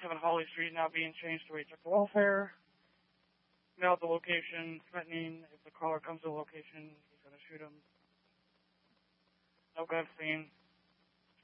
27 Holly Street now being changed to HF Welfare. Now at the location, threatening if the caller comes to the location, he's going to shoot him. No gun scene.